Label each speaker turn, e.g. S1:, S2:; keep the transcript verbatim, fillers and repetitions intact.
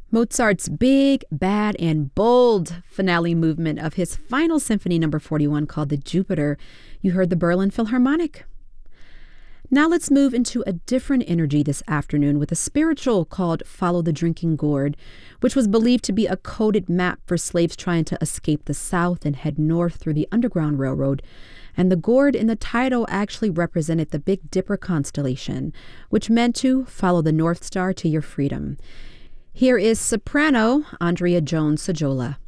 S1: Mozart's big, bad, and bold finale movement of his final symphony number forty-one called the Jupiter. You heard the Berlin Philharmonic. Now let's move into a different energy this afternoon with a spiritual called Follow the Drinking Gourd, which was believed to be a coded map for slaves trying to escape the South and head north through the Underground Railroad. And the gourd in the title actually represented the Big Dipper constellation, which meant to follow the North Star to your freedom. Here is soprano Andrea Jones Sajola.